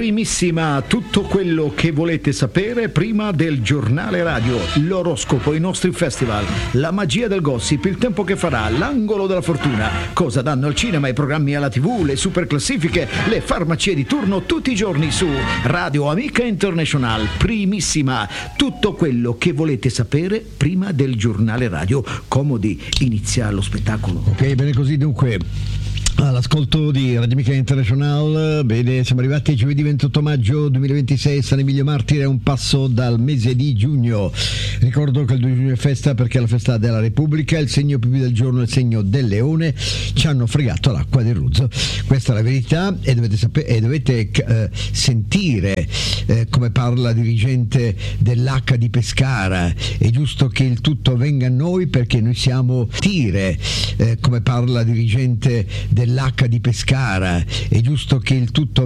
Primissima, tutto quello che volete sapere prima del giornale radio, l'oroscopo, i nostri festival, la magia del gossip, il tempo che farà, l'angolo della fortuna, cosa danno al cinema, i programmi alla TV, le super classifiche, le farmacie di turno tutti i giorni su Radio Amica International. Primissima, tutto quello che volete sapere prima del giornale radio. Comodi, inizia lo spettacolo. Ok, bene così dunque. All'ascolto di Radio Amica International, bene, siamo arrivati a giovedì 28 maggio 2026, San Emilio Martire, un passo dal mese di giugno. Ricordo che il 2 giugno è festa perché è la festa della Repubblica, il segno più del giorno è il segno del leone, ci hanno fregato l'acqua del Ruzzo, questa è la verità e dovete sapere e dovete sentire come parla la dirigente dell'H di Pescara. È giusto che il tutto venga a noi perché noi siamo tire, come parla la dirigente dell'H di Pescara, è giusto che il tutto